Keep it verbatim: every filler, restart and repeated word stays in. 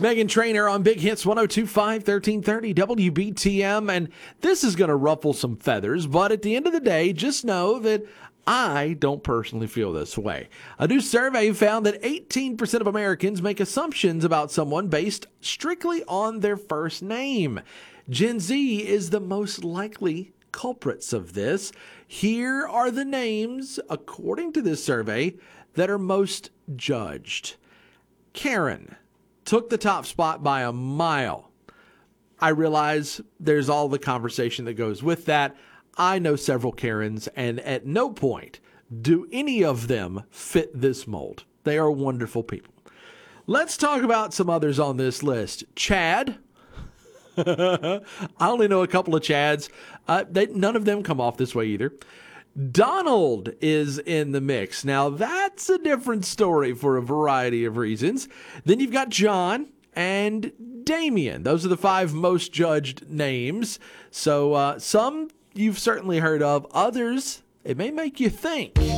Megan Trainor on Big Hits one oh two point five, thirteen thirty W B T M. And this is going to ruffle some feathers, but at the end of the day, just know that I don't personally feel this way. A new survey found that eighteen percent of Americans make assumptions about someone based strictly on their first name. Gen Z is the most likely culprits of this. Here are the names, according to this survey, that are most judged. Karen took the top spot by a mile. I realize there's all the conversation that goes with that. I know several Karens, and at no point do any of them fit this mold. They are wonderful people. Let's talk about some others on this list. Chad. I only know a couple of Chads. Uh, they, none of them come off this way either. Donald is in the mix. Now, that's a different story for a variety of reasons. Then you've got John and Damien. Those are the five most judged names. So uh, some you've certainly heard of. Others, it may make you think.